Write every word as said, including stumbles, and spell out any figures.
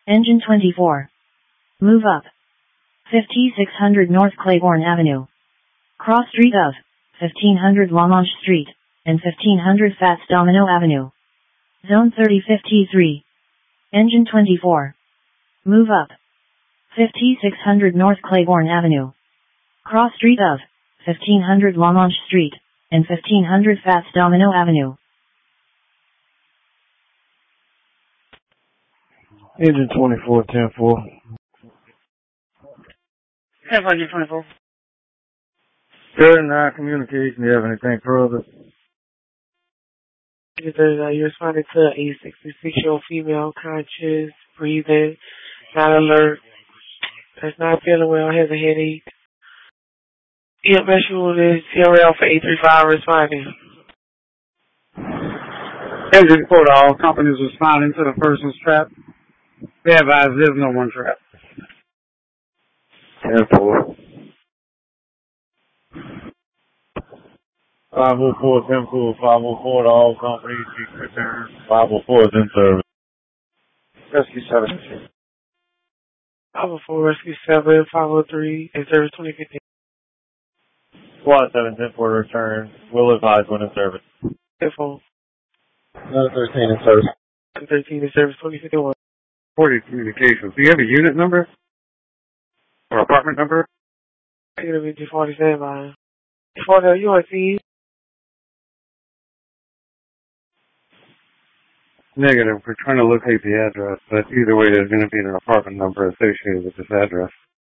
Engine twenty-four. Move up. fifty-six hundred North Claiborne Avenue. Cross street of fifteen hundred Lamanche Street and fifteen hundred Fats Domino Avenue. Zone thirty fifty-three. Engine twenty-four. Move up. fifty-six hundred North Claiborne Avenue. Cross street of fifteen hundred Lamanche Street and fifteen hundred Fats Domino Avenue. Engine twenty-four, ten four. ten four, engine twenty-four. Good night communication. Do you have anything further? Uh, you're responding to a sixty-six-year-old female, conscious, breathing, not alert, that's not feeling well, has a headache. E M S unit is C R L for eight three five responding. Engine quote, all companies responding to the person's trap. Be advised there's no one trap. ten four. five oh four, ten four, five oh four to all companies, seek return. five oh four is in service. Rescue seven. five oh four, Rescue seven, five oh three, in service twenty fifteen. Squad seven, ten four return. Will advise when in service. Telephone. Another thirteen in service. thirteen in service twenty fifty-one. forty communications. Do you have a unit number? Or apartment number? Unit V G forty standby. forty, you want to see? Negative. We're trying to locate the address, but either way there's going to be an apartment number associated with this address.